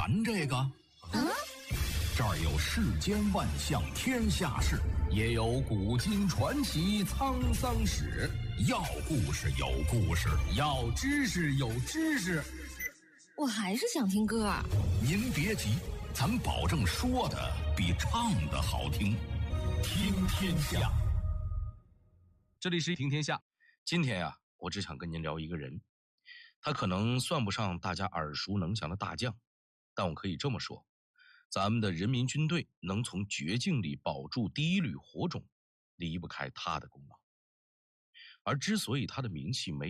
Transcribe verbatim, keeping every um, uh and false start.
咱这个？ 嗯， 这儿有世间万象天下事，也有古今传奇沧桑史，要故事有故事，要知识有知识。 我还是想听歌。 您别急，咱保证说的比唱的好听。听天下， 这里是听天下。今天呀，我只想跟您聊一个人，他可能算不上大家耳熟能详的大将，但我可以这么说，咱们的人民军队能从绝境里保住第一缕火种，离不开他的功劳。而之所以他的名气没